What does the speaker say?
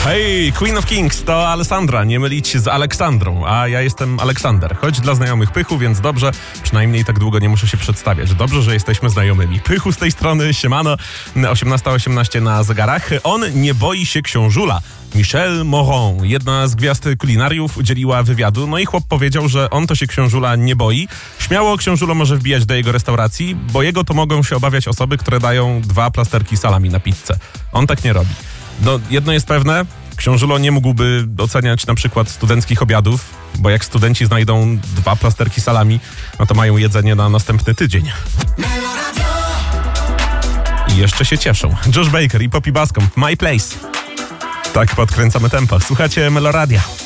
Hej, Queen of Kings to Alessandra, nie mylić z Aleksandrą, a ja jestem Aleksander. Choć dla znajomych Pychu, więc dobrze, przynajmniej tak długo nie muszę się przedstawiać. Dobrze, że jesteśmy znajomymi. Pychu z tej strony, siemano, 18:18 na zegarach. On nie boi się książula. Michelle Moron, jedna z gwiazd kulinariów, udzieliła wywiadu, no i chłop powiedział, że on to się książula nie boi. Śmiało książulo może wbijać do jego restauracji, bo jego to mogą się obawiać osoby, które dają 2 plasterki salami na pizzę. On tak nie robi. No, jedno jest pewne, książulo nie mógłby oceniać na przykład studenckich obiadów, bo jak studenci znajdą 2 plasterki salami, no to mają jedzenie na następny tydzień. I jeszcze się cieszą. Josh Baker i Poppy Bascomb, My Place. Tak podkręcamy tempo. Słuchacie Meloradia.